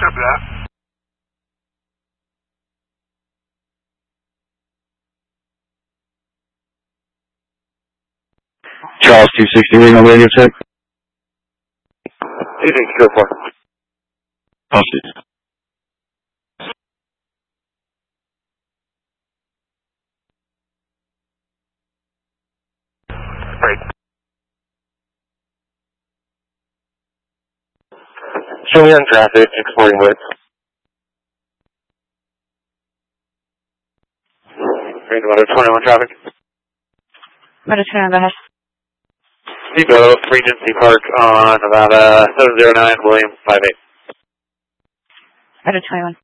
Copy that. Charles 260, Reno radio check. 2604. Oh, shit. Right. Show me on traffic, exploring width. Range about 21 traffic. Motor 21, go ahead. Depot, Regency Park on about 709 William 58. Motor 21.